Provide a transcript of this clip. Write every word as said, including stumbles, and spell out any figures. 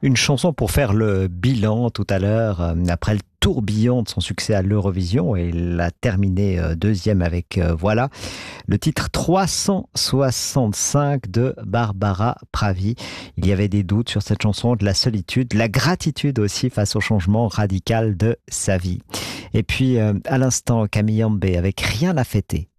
Une chanson pour faire le bilan tout à l'heure, euh, après le tourbillon de son succès à l'Eurovision, et il a terminé euh, deuxième avec, euh, voilà, le titre trois cent soixante-cinq de Barbara Pravi. Il y avait des doutes sur cette chanson, de la solitude, de la gratitude aussi face au changement radical de sa vie. Et puis, euh, à l'instant, Camille Ambé avec Rien à fêter.